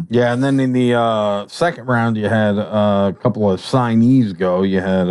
Yeah, and then in the second round, you had a couple of signees go. You had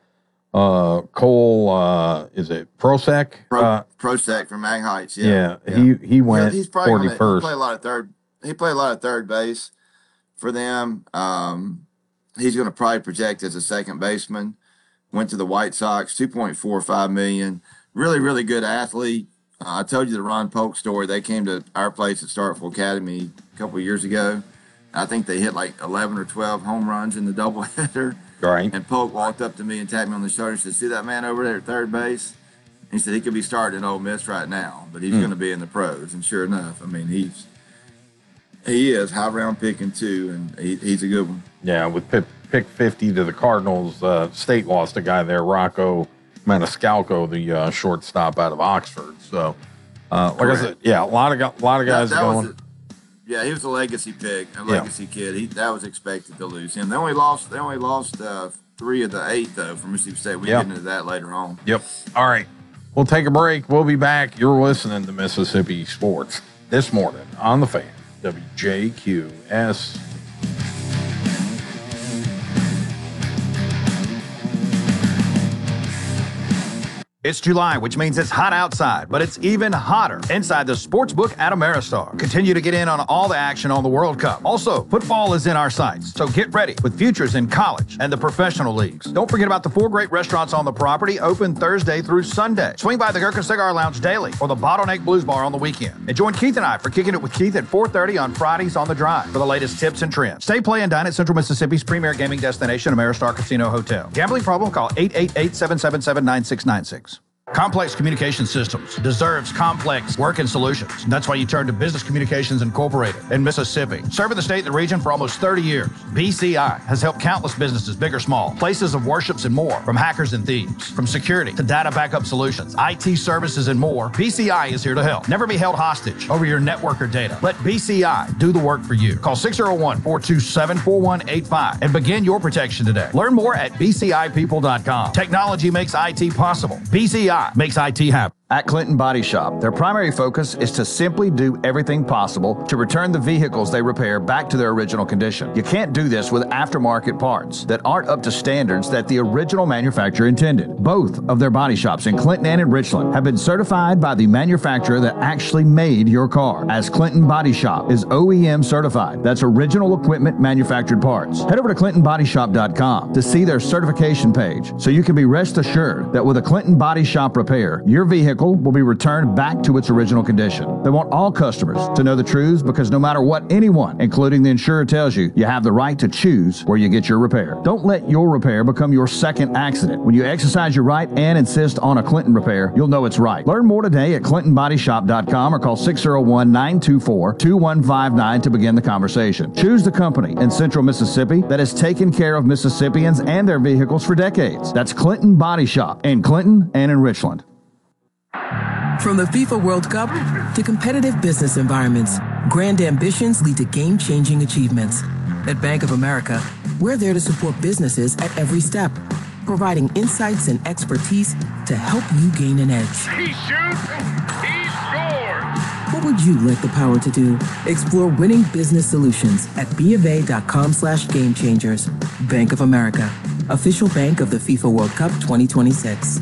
Cole, is it Prosek? Prosek from Mag Heights. Yeah. He went he's probably 41st. He played a lot of third. He played a lot of third base for them. He's going to probably project as a second baseman. Went to the White Sox, $2.45 million. Really, really good athlete. I told you the Ron Polk story. They came to our place at Starkville Academy a couple of years ago. I think they hit like 11 or 12 home runs in the doubleheader. Right. And Polk walked up to me and tapped me on the shoulder and said, "See that man over there at third base?" And he said he could be starting in Ole Miss right now, but he's going to be in the pros. And sure enough, I mean, he is high round picking too, and he's a good one. Yeah, with pick 50 to the Cardinals, State lost a guy there, Rocco Maniscalco, the shortstop out of Oxford. So, like I said, yeah, a lot of guys going. He was a legacy pick, a legacy kid. That was expected to lose him. They only lost 3 of the 8 though from Mississippi State. We get into that later on. Yep. All right, we'll take a break. We'll be back. You're listening to Mississippi Sports this morning on the Fan, WJQS. It's July, which means it's hot outside, but it's even hotter inside the Sportsbook at Ameristar. Continue to get in on all the action on the World Cup. Also, football is in our sights, so get ready with futures in college and the professional leagues. Don't forget about the 4 great restaurants on the property, open Thursday through Sunday. Swing by the Gurkha Cigar Lounge daily or the Bottleneck Blues Bar on the weekend. And join Keith and I for Kicking It with Keith at 4:30 on Fridays on the Drive for the latest tips and trends. Stay, play, and dine at Central Mississippi's premier gaming destination, Ameristar Casino Hotel. Gambling problem? Call 888-777-9696. Complex Communication Systems deserves complex working solutions. That's why you turn to Business Communications Incorporated in Mississippi. Serving the state and the region for almost 30 years, BCI has helped countless businesses, big or small, places of worships and more, from hackers and thieves, from security to data backup solutions, IT services and more. BCI is here to help. Never be held hostage over your network or data. Let BCI do the work for you. Call 601-427-4185 and begin your protection today. Learn more at bcipeople.com. Technology makes IT possible. BCI makes IT happen. At Clinton Body Shop, their primary focus is to simply do everything possible to return the vehicles they repair back to their original condition. You can't do this with aftermarket parts that aren't up to standards that the original manufacturer intended. Both of their body shops in Clinton and in Richland have been certified by the manufacturer that actually made your car, as Clinton Body Shop is OEM certified. That's original equipment manufactured parts. Head over to ClintonBodyShop.com to see their certification page so you can be rest assured that with a Clinton Body Shop repair, your vehicle will be returned back to its original condition. They want all customers to know the truths because no matter what anyone, including the insurer, tells you, you have the right to choose where you get your repair. Don't let your repair become your second accident. When you exercise your right and insist on a Clinton repair, you'll know it's right. Learn more today at ClintonBodyShop.com or call 601-924-2159 to begin the conversation. Choose the company in Central Mississippi that has taken care of Mississippians and their vehicles for decades. That's Clinton Body Shop in Clinton and in Richland. From the FIFA World Cup to competitive business environments, grand ambitions lead to game-changing achievements. At Bank of America, we're there to support businesses at every step, providing insights and expertise to help you gain an edge. He shoots, he scores! What would you like the power to do? Explore winning business solutions at BofA.com/gamechangers. Bank of America, official bank of the FIFA World Cup 2026.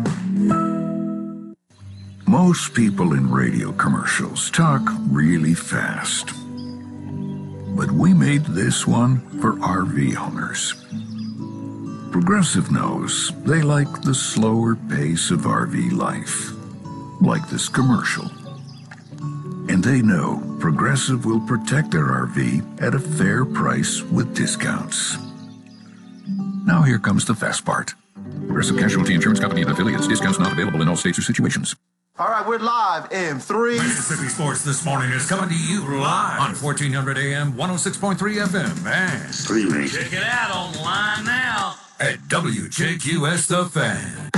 Most people in radio commercials talk really fast. But we made this one for RV owners. Progressive knows they like the slower pace of RV life, like this commercial. And they know Progressive will protect their RV at a fair price with discounts. Now here comes the fast part. Progressive Casualty Insurance Company and affiliates. Discounts not available in all states or situations. All right, we're live in 3. Mississippi Sports This Morning is coming to you live on 1400 AM, 106.3 FM, and streaming. Check it out online now at WJQS The Fan.